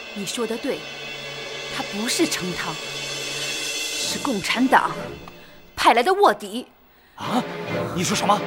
你说的对，他不是成汤，是共产党派来的卧底。 啊？你说什么？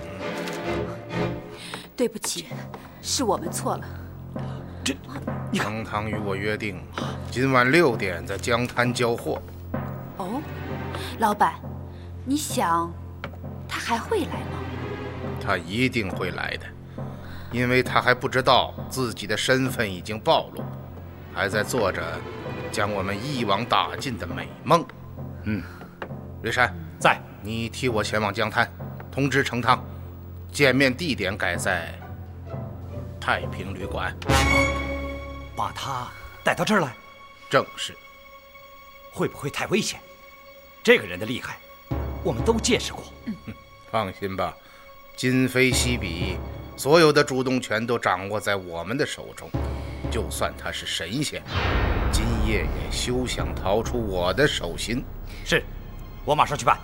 对不起，是我们错了。 成汤与我约定，今晚6点在江滩交货。 哦，老板，你想他还会来吗？ 他一定会来的，因为他还不知道自己的身份已经暴露，还在做着将我们一网打尽的美梦。瑞山在， 你替我前往江滩，通知成汤，见面地点改在太平旅馆。 把他带到这儿来， 正是。 会不会太危险？这个人的厉害，我们都见识过。 放心吧，今非昔比，所有的主动权都掌握在我们的手中。就算他是神仙，今夜也休想逃出我的手心。 是，我马上去办。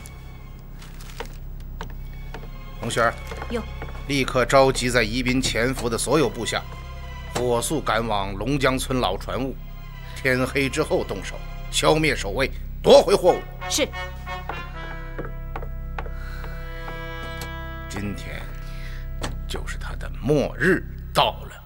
红轩， 哟， 立刻召集在宜宾潜伏的所有部下，火速赶往龙江村老船坞，天黑之后动手，消灭守卫，夺回货物。 是。 今天就是他的末日到了。